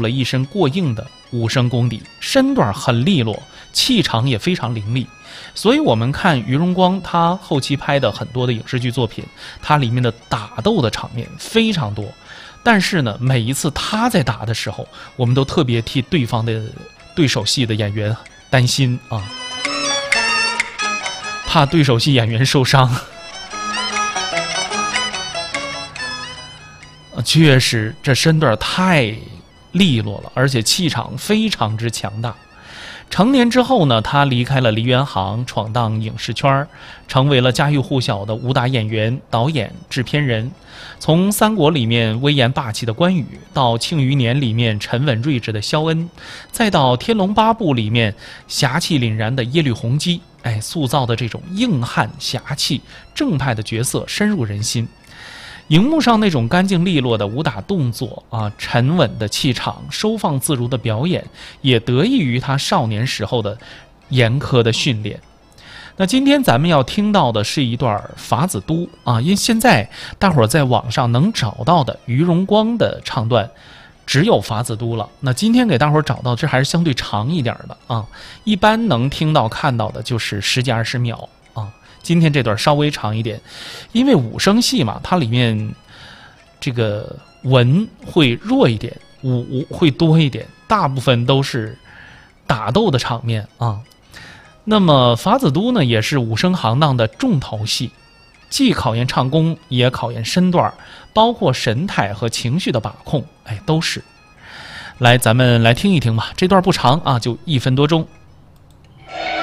了一身过硬的武生功底，身段很利落，气场也非常凌厉。所以我们看于荣光他后期拍的很多的影视剧作品，他里面的打斗的场面非常多，但是呢，每一次他在打的时候，我们都特别替对方的对手戏的演员担心啊，怕对手戏演员受伤。确实，这身段太利落了，而且气场非常之强大。成年之后呢，他离开了梨园行，闯荡影视圈，成为了家喻户晓的武打演员、导演、制片人。从三国里面威严霸气的关羽，到庆余年里面沉稳睿智的萧恩，再到天龙八部里面侠气凛然的耶律洪基，塑造的这种硬汉侠气、正派的角色深入人心。荧幕上那种干净利落的武打动作啊，沉稳的气场，收放自如的表演，也得益于他少年时候的严苛的训练。那今天咱们要听到的是一段法子都啊，因为现在大伙儿在网上能找到的于荣光的唱段只有法子都了。那今天给大伙儿找到这还是相对长一点的啊，一般能听到看到的就是10几20秒。今天这段稍微长一点，因为武生戏嘛，它里面这个文会弱一点，武会多一点，大部分都是打斗的场面啊。那么法子都呢，也是武生行当的重头戏，既考验唱功，也考验身段，包括神态和情绪的把控，都是。来，咱们来听一听吧，这段不长啊，就1分多钟。